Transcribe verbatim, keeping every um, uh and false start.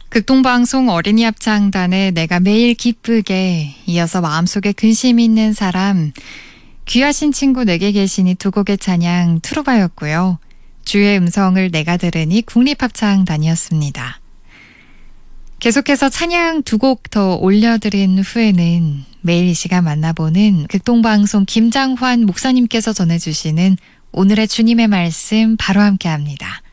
극동방송 어린이 합창단의 내가 매일 기쁘게, 이어서 마음속에 근심 있는 사람, 귀하신 친구 내게 계시니 두 곡의 찬양 트루바였고요. 주의 음성을 내가 들으니 국립합창단이었습니다. 계속해서 찬양 두 곡 더 올려드린 후에는 매일 이 시간 만나보는 극동방송 김장환 목사님께서 전해주시는 오늘의 주님의 말씀 바로 함께합니다.